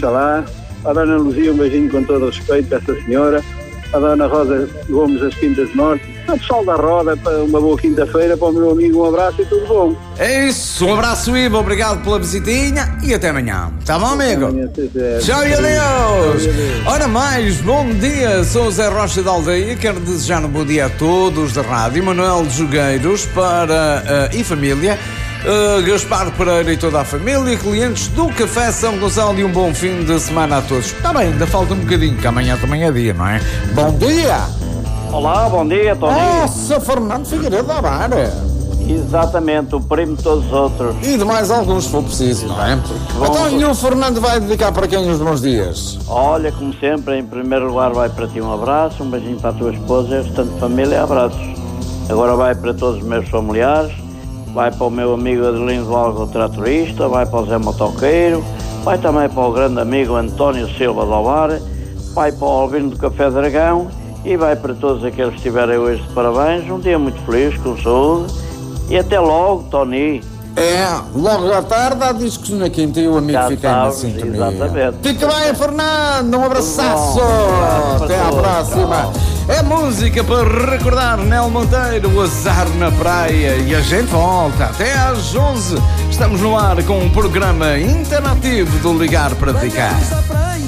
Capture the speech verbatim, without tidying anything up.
está lá. A Dona Luzia, um beijinho com todo o respeito a essa senhora. A Dona Rosa Gomes das Quintas Norte. O pessoal da Roda, para uma boa quinta-feira, para o meu amigo, um abraço e tudo bom. É isso, um abraço, Ivo, obrigado pela visitinha e até amanhã. Tá bom, amigo? Amanhã, tchau e adeus. Ora mais, bom dia, sou o Zé Rocha da Aldeia, quero desejar um bom dia a todos da rádio, Manuel de Jogueiros para uh, e família. Uh, Gaspar Pereira e toda a família, clientes do Café São Gonçalo e um bom fim de semana a todos. Está bem, ainda falta um bocadinho, que amanhã também é dia, não é? Bom dia! Olá, bom dia, Tony. Nossa, Fernando Figueiredo da Vara. Exatamente, o primo de todos os outros. E de mais alguns, se for preciso, não é? Então, e o Fernando vai dedicar para quem os bons dias? Olha, como sempre, em primeiro lugar vai para ti um abraço, um beijinho para a tua esposa, restante família, abraços. Agora vai para todos os meus familiares. Vai para o meu amigo Adelino Valgo, o tratorista, vai para o Zé Motoqueiro, vai também para o grande amigo António Silva do Alvar, vai para o Albino do Café Dragão e vai para todos aqueles que estiverem hoje de parabéns. Um dia muito feliz, com saúde e até logo, Tony. É, logo à tarde há discos na quinta e o amigo Já fica sabes, na sintonia. exatamente. Fica bem, Fernando, um abraçaço. Bom, até à todos, próxima. tchau. É música para recordar Nel Monteiro, o Azar na Praia. E a gente volta até às onze. Estamos no ar com um programa interativo do Ligar para Dedicar.